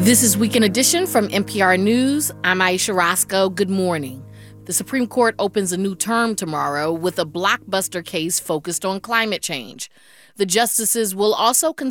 This is Weekend Edition from NPR News. I'm Aisha Roscoe. Good morning. The Supreme Court opens a new term tomorrow with a blockbuster case focused on climate change. The justices will also consider